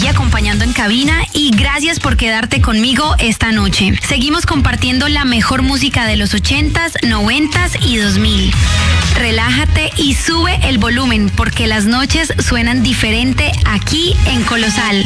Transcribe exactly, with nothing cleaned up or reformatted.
aquí acompañando en cabina y gracias por quedarte conmigo esta noche. Seguimos compartiendo la mejor música de los ochentas, noventas y dos mil. Relájate y sube el volumen porque las noches suenan diferente aquí en Colosal.